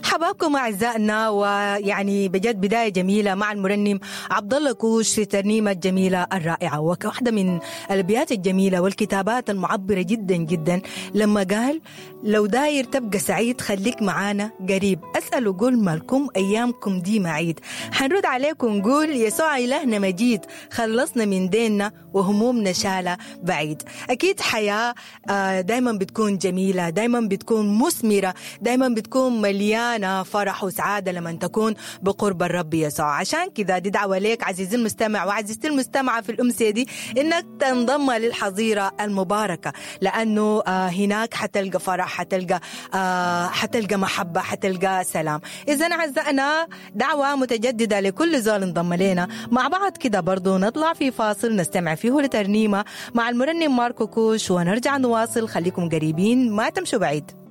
حبابكم أعزائنا، ويعني بجد بداية جميلة مع المرنم عبد الله كوش في ترنيمة جميلة الرائعة، وواحدة من الأبيات الجميلة والكتابات المعبرة جدا جدا لما قال: لو داير تبقى سعيد خليك معانا قريب، أسأل وقول مالكم أيامكم دي معيد. حنرد عليكم نقول: يسوع إلهنا مجيد، خلصنا من ديننا وهمومنا شالة بعيد. أكيد حياة دايما بتكون جميلة، دايما بتكون مثمرة، دايما بتكون مليانة فرح وسعادة لما تكون بقرب الرب يسوع. عشان كذا دي دعوة لك عزيزي المستمع وعزيزتي المستمعة في الأمسية دي إنك تنضم للحظيرة المباركة، لأنه هناك حتلقى فرح، حتلقى محبة، حتلقى سلام. إذن أعزائنا دعوة متجددة لكل زول انضم لنا مع بعض كده. برضو نطلع في فاصل نستمع فيه لترنيمة مع المرنم ماركو كوش ونرجع نواصل. خليكم قريبين، ما تمشوا بعيد.